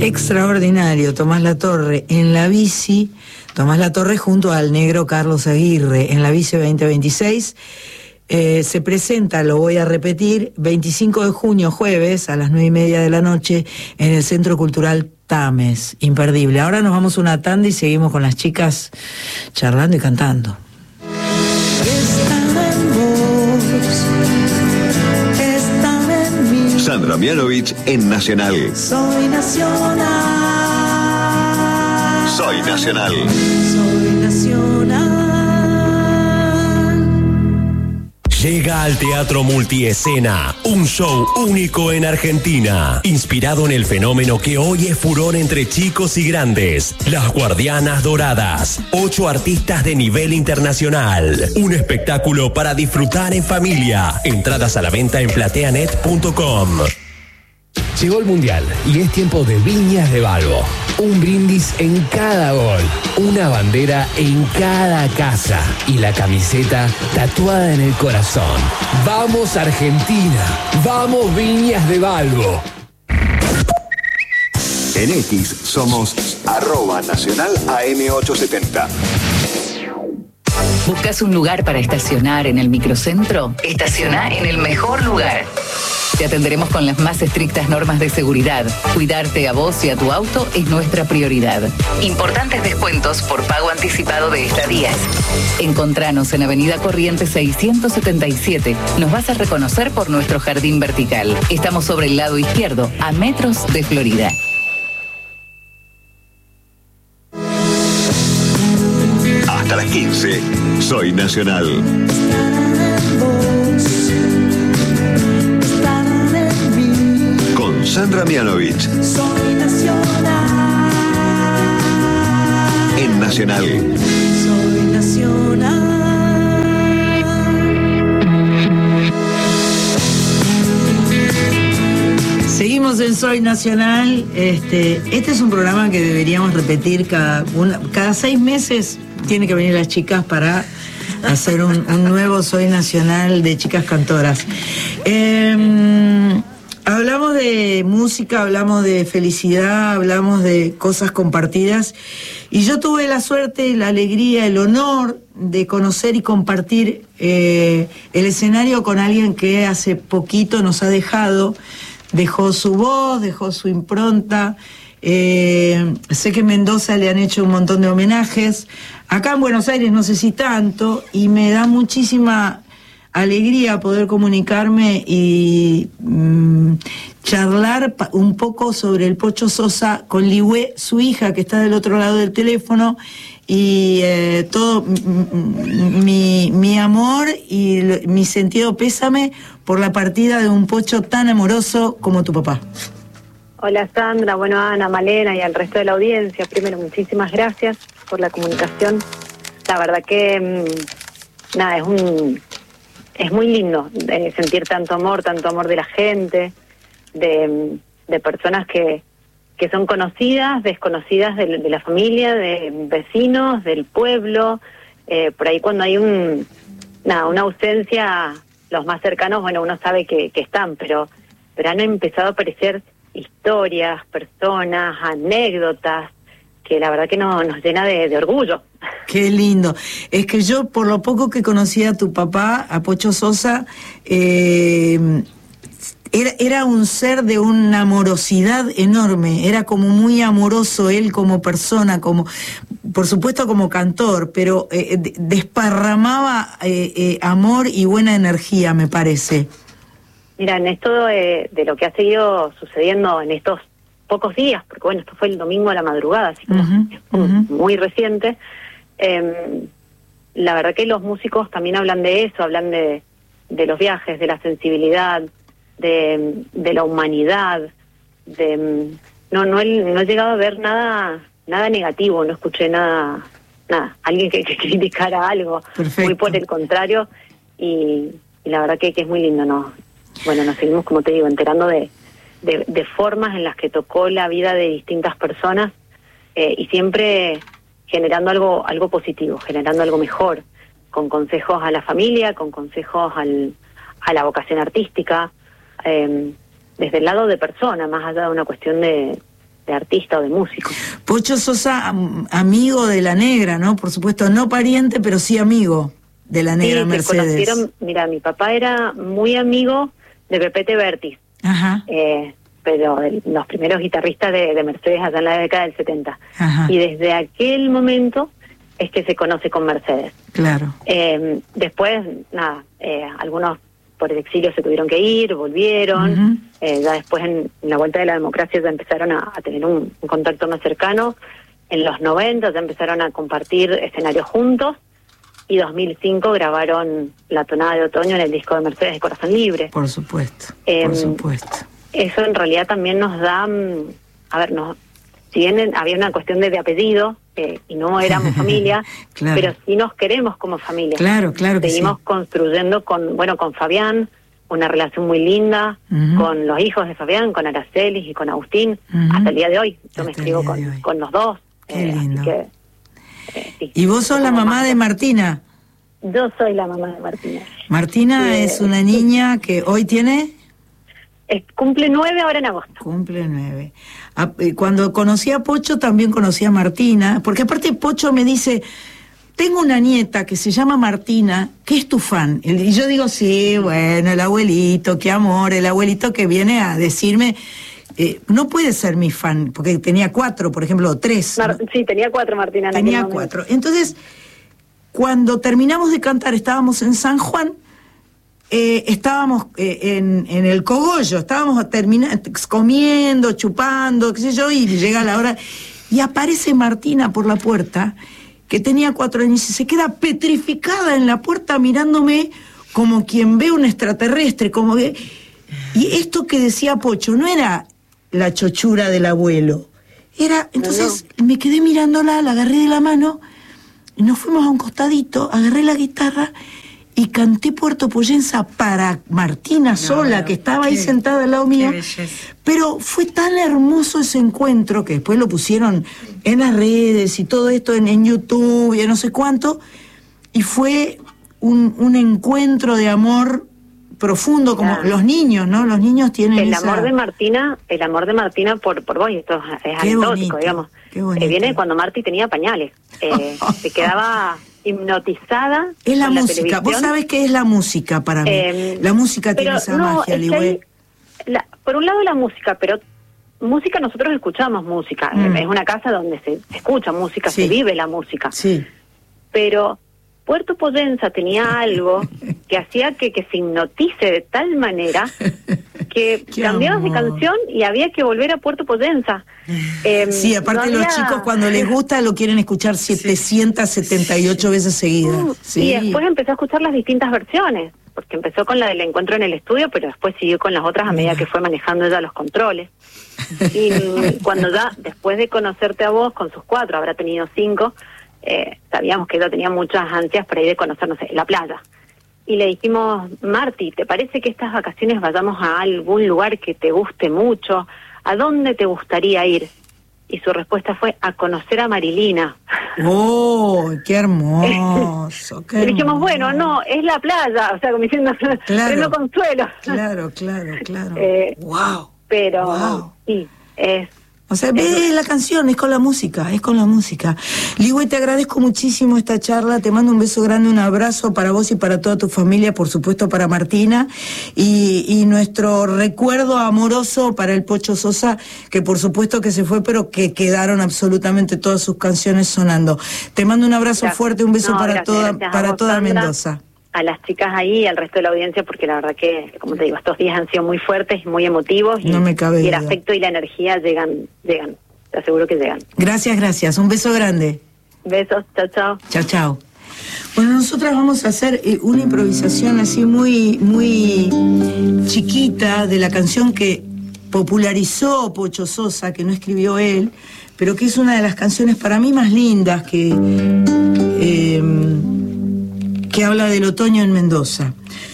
Extraordinario, Tomás Latorre en la bici, Tomás Latorre junto al negro Carlos Aguirre en la bici 2026. Se presenta, lo voy a repetir, 25 de junio, jueves, a las 9:30 de la noche, en el Centro Cultural Tames. Imperdible. Ahora nos vamos a una tanda y seguimos con las chicas charlando y cantando. Sandra Mianovich en Nacional. Soy Nacional. Soy Nacional. Soy Nacional. Llega al Teatro Multiescena, un show único en Argentina, inspirado en el fenómeno que hoy es furor entre chicos y grandes, Las Guardianas Doradas, 8 artistas de nivel internacional, un espectáculo para disfrutar en familia, entradas a la venta en plateanet.com. Llegó el Mundial y es tiempo de Viñas de Balbo. Un brindis en cada gol, una bandera en cada casa y la camiseta tatuada en el corazón. ¡Vamos Argentina! ¡Vamos Viñas de Balbo! En X somos @Nacional AM870. ¿Buscas un lugar para estacionar en el microcentro? Estaciona en el mejor lugar. Te atenderemos con las más estrictas normas de seguridad. Cuidarte a vos y a tu auto es nuestra prioridad. Importantes descuentos por pago anticipado de estadías. Encontranos en Avenida Corrientes 677. Nos vas a reconocer por nuestro jardín vertical. Estamos sobre el lado izquierdo, a metros de Florida. Hasta las 15. Soy Nacional. Sandra Mianovich. Soy Nacional. En Nacional. Soy Nacional. Seguimos en Soy Nacional. Este es un programa que deberíamos repetir cada 6 meses. Tiene que venir las chicas para hacer un nuevo Soy Nacional de chicas cantoras. Hablamos de música, hablamos de felicidad, hablamos de cosas compartidas, y yo tuve la suerte, la alegría, el honor de conocer y compartir el escenario con alguien que hace poquito nos ha dejó su voz, dejó su impronta. Sé que en Mendoza le han hecho un montón de homenajes, acá en Buenos Aires no sé si tanto, y me da muchísima alegría poder comunicarme y charlar un poco sobre el Pocho Sosa con Ligüe, su hija, que está del otro lado del teléfono, y todo mi amor y mi sentido pésame por la partida de un Pocho tan amoroso como tu papá. Hola Sandra, bueno, Ana, Malena y al resto de la audiencia, primero muchísimas gracias por la comunicación. La verdad que nada, es muy lindo sentir tanto amor de la gente, de personas que son conocidas, desconocidas de la familia, de vecinos, del pueblo. Por ahí cuando hay una ausencia, los más cercanos, bueno, uno sabe que están, pero han empezado a aparecer historias, personas, anécdotas, que la verdad que nos llena de orgullo. Qué lindo. Es que yo, por lo poco que conocía a tu papá, a Pocho Sosa, era un ser de una amorosidad enorme, era como muy amoroso él como persona, como, por supuesto como cantor, pero desparramaba amor y buena energía, me parece. Mira, en esto de lo que ha seguido sucediendo en estos pocos días, porque bueno, esto fue el domingo a la madrugada, así como muy reciente. La verdad que los músicos también hablan de eso, hablan de los viajes, de la sensibilidad, de la humanidad, no he llegado a ver nada negativo, no escuché nada, alguien que criticara algo. Perfecto. Muy por el contrario, y la verdad que es muy lindo, ¿no? Bueno, nos seguimos, como te digo, enterando de formas en las que tocó la vida de distintas personas, y siempre generando algo positivo, generando algo mejor, con consejos a la familia, con consejos a la vocación artística, desde el lado de persona, más allá de una cuestión de artista o de músico. Pocho Sosa, amigo de la Negra, ¿no? Por supuesto, no pariente, pero sí amigo de la Negra Mercedes. Mira, mi papá era muy amigo de Pepete Bertis. Ajá. Pero los primeros guitarristas de Mercedes allá en la década del 70. Ajá. Y desde aquel momento es que se conoce con Mercedes. Claro. Después, nada, algunos por el exilio se tuvieron que ir, volvieron. Ya después en la vuelta de la democracia ya empezaron a tener un contacto más cercano. En los 90 ya empezaron a compartir escenarios juntos. Y 2005 grabaron La Tonada de Otoño en el disco de Mercedes de Corazón Libre. Por supuesto, por supuesto. Eso en realidad también nos da, si bien había una cuestión de apellido, y no éramos familia, claro. Pero sí nos queremos como familia. Claro, claro que seguimos construyendo con Fabián una relación muy linda, con los hijos de Fabián, con Aracelis y con Agustín, hasta el día de hoy. Yo me escribo con los dos. Qué lindo. Así que, sí. ¿Y vos sos la mamá de Martina? Yo soy la mamá de Martina. Martina es una niña que hoy tiene... Cumple 9 ahora en agosto. Cumple 9. Cuando conocí a Pocho también conocí a Martina, porque aparte Pocho me dice, tengo una nieta que se llama Martina, que es tu fan. Y yo digo, sí, bueno, el abuelito, qué amor, el abuelito que viene a decirme, no puede ser mi fan, porque tenía 4, por ejemplo, o 3. Sí, tenía 4 Martina. Tenía 4. Entonces, cuando terminamos de cantar, estábamos en San Juan, estábamos en el cogollo, estábamos comiendo, chupando, qué sé yo, y llega la hora, y aparece Martina por la puerta, que tenía 4 años, y se queda petrificada en la puerta mirándome como quien ve un extraterrestre, como que... Y esto que decía Pocho, no era la chochura del abuelo, era... Entonces me quedé mirándola, la agarré de la mano, y nos fuimos a un costadito, agarré la guitarra, y canté Puerto Poyensa para Martina sola, que estaba ahí sentada al lado mío. Pero fue tan hermoso ese encuentro, que después lo pusieron en las redes y todo esto en YouTube y no sé cuánto, y fue un encuentro de amor profundo, como los niños, ¿no? Los niños tienen el amor de Martina por vos, y esto es anecdótico, digamos. Viene cuando Marti tenía pañales. Se quedaba... hipnotizada. Es la música. Vos sabés qué es la música para mí. La música tiene esa magia, Ligüe. Por un lado la música, pero música, nosotros escuchamos música. Es una casa donde se escucha música, se vive la música. Sí. Pero Puerto Poyensa tenía algo que hacía que se hipnotice de tal manera que cambiabas de canción y había que volver a Puerto Poyensa. Sí, aparte los chicos cuando les gusta lo quieren escuchar 778 veces seguidas. Sí. Y después empezó a escuchar las distintas versiones, porque empezó con la del encuentro en el estudio, pero después siguió con las otras a medida que fue manejando ella los controles. Y cuando ya, después de conocerte a vos, con sus 4, habrá tenido 5, sabíamos que ella tenía muchas ansias para ir a conocer, no sé, la playa. Y le dijimos, Marti, ¿te parece que estas vacaciones vayamos a algún lugar que te guste mucho? ¿A dónde te gustaría ir? Y su respuesta fue, a conocer a Marilina. ¡Oh, qué hermoso! Y dijimos, bueno, no, es la playa, o sea, como diciendo, pleno consuelo. Claro. ¡Wow! Pero, sí, es... O sea, ve la canción, es con la música. Ligüe, te agradezco muchísimo esta charla, te mando un beso grande, un abrazo para vos y para toda tu familia, por supuesto para Martina, y nuestro recuerdo amoroso para el Pocho Sosa, que por supuesto que se fue, pero que quedaron absolutamente todas sus canciones sonando. Te mando un abrazo fuerte, un beso para toda Mendoza. A las chicas ahí y al resto de la audiencia, porque la verdad que, como te digo, estos días han sido muy fuertes y muy emotivos, y el afecto y la energía llegan, te aseguro que llegan. Gracias, un beso grande. Besos, chao. Bueno, nosotras vamos a hacer una improvisación así muy chiquita de la canción que popularizó Pocho Sosa, que no escribió él, pero que es una de las canciones para mí más lindas que habla del otoño en Mendoza.